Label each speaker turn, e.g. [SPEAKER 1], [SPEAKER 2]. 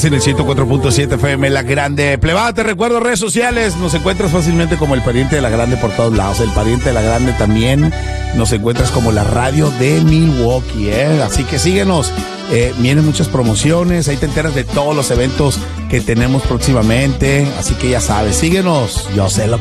[SPEAKER 1] Estás en el 104.7 FM, La Grande. Plebada, te recuerdo redes sociales. Nos encuentras fácilmente como el Pariente de La Grande por todos lados. El Pariente de La Grande también nos encuentras como la radio de Milwaukee, Así que síguenos. Vienen muchas promociones. Ahí te enteras de todos los eventos que tenemos próximamente. Así que ya sabes, síguenos. Yo sé lo